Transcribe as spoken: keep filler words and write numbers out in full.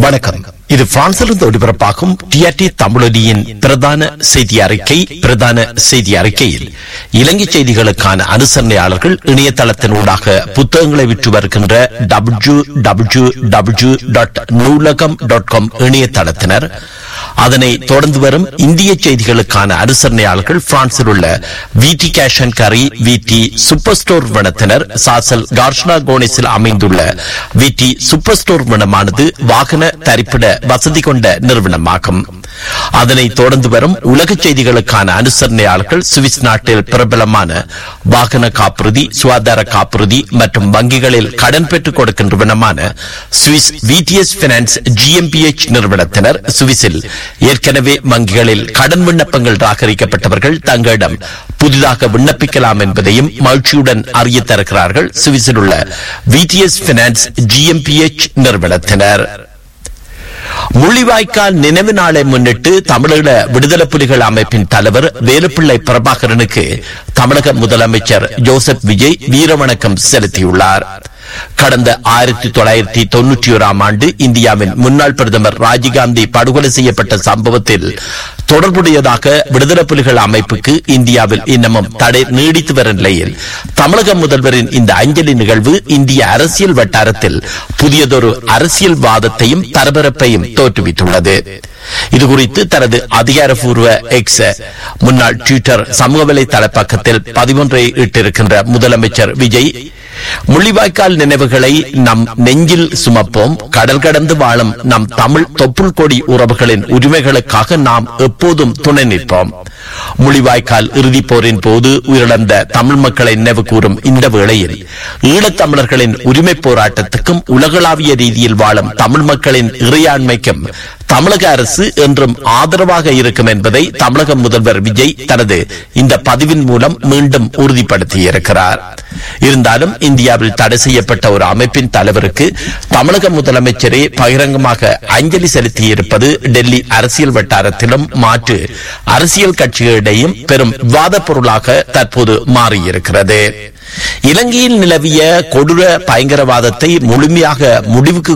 வணக்கம். இது பிரான்சிலிருந்து ஒளிபரப்பாகும் டிஆர்டி தமிழொலியின் பிரதான செய்தி அறிக்கை. பிரதான செய்தி அறிக்கையில் இலங்கை செய்திகளுக்கான அனுசரணையாளர்கள் இணையதளத்தினூடாக புத்தகங்களை விற்று வருகின்ற டபிள்யூ டபிள்யூ டபிள்யூ டாட் நூலகம் டாட் காம் இணையதளத்தினர், அதனை தொடர்ந்து வரும் இந்திய செய்திகளுக்கான அனுசரணையாளர்கள் பிரான்சில் உள்ள விடி கேஷ் அண்ட் கரி விடி சூப்பர் ஸ்டோர் வனத்தினர், சாசல் கார்ஷ்னா கோனிஸில் அமைந்துள்ள விடி சூப்பர் ஸ்டோர் வனமானது வாகன தரிப்பிட வசதி கொண்ட நிறுவனமாகும். அதனை தொடர்ந்து வரும் உலக செய்திகளுக்கான அனுசரணையாளர்கள் சுவிஸ் நாட்டில் பிரபலமான வாகன காப்புறுதி, சுகாதார காப்புறுதி மற்றும் வங்கிகளில் கடன் பெற்றுக் கொடுக்கின்றவனமான சுவிஸ் விடிஎஸ் பினான்ஸ் ஜிஎம்பிஎச் நிறுவனத்தினர், சுவிஸில் ஏற்கனவே வங்கிகளில் கடன் விண்ணப்பங்கள் ராகரிக்கப்பட்டவர்கள் தங்களிடம் புதிதாக விண்ணப்பிக்கலாம் என்பதையும் மகிழ்ச்சியுடன் அறிய தருகிறார்கள் சுவிஸில் உள்ள விடிஎஸ் பினான்ஸ் ஜிஎம்பிஎச் நிறுவனத்தினர். முள்ளிவாய்க்கால் நினைவு நாளை முன்னிட்டு தமிழக விடுதலை புலிகள் அமைப்பின் தலைவர் வேலுப்பிள்ளை பிரபாகரனுக்கு தமிழக முதலமைச்சர் ஜோசப் விஜய் வீரவணக்கம் செலுத்தியுள்ளார். கடந்த ஆயிரத்தி தொள்ளாயிரத்தி தொன்னூற்றி ஓராம் ஆண்டு இந்தியாவின் முன்னாள் பிரதமர் ராஜீவ்காந்தி படுகொலை செய்யப்பட்ட சம்பவத்தில் தொடர்புடையதாக விடுதலை புலிகள் அமைப்புக்கு இந்தியாவில் இன்னமும் தடை நீடித்து வரும் நிலையில் தமிழக முதல்வரின் இந்த அஞ்சலி நிகழ்வு இந்திய அரசியல் வட்டாரத்தில் புதியதொரு அரசியல்வாதத்தையும் பரபரப்பையும் தோற்றுவித்துள்ளது. இதுகுறித்து தனது அதிகாரப்பூர்வ எக்ஸ் முன்னாள் ட்விட்டர் சமூக வலைதள பக்கத்தில் பதிவொன்றை இட்டிருக்கின்ற முதலமைச்சர் விஜய், முள்ளிவாய்க்கால் நினைவுகளை நம் நெஞ்சில் சுமப்போம், கடல் கடந்து வாழும் நம் தமிழ் தொப்புள் கொடி உறவுகளின் உரிமைகளுக்காக நாம் எப்போதும் துணை நிற்போம். முள்ளிவாய்க்கால் இறுதிப் போரின் போது உயிரிழந்த தமிழ் மக்களை நினைவு கூறும் இந்த வேளையில் ஈழத்தமிழர்களின் உரிமை போராட்டத்துக்கும் உலகளாவிய ரீதியில் வாழும் தமிழ் மக்களின் இறையாண்மைக்கும் தமிழக அரசு என்றும் ஆதரவாக இருக்கும் என்பதை தமிழக முதல்வர் விஜய் தனது இந்த பதிவின் மூலம் மீண்டும் உறுதிப்படுத்தியிருக்கிறார். இருந்தாலும் இந்தியாவில் தடை செய்யப்பட்ட ஒரு அமைப்பின் தலைவருக்கு தமிழக முதலமைச்சரே பகிரங்கமாக அஞ்சலி செலுத்தியிருப்பது டெல்லி அரசியல் வட்டாரத்திலும் மாற்று அரசியல் கட்சிகளிடையும் பெரும் விவாத பொருளாக தற்போது மாறியிருக்கிறது. இலங்கையில் நிலவிய கொடூர பயங்கரவாதத்தை முழுமையாக முடிவுக்கு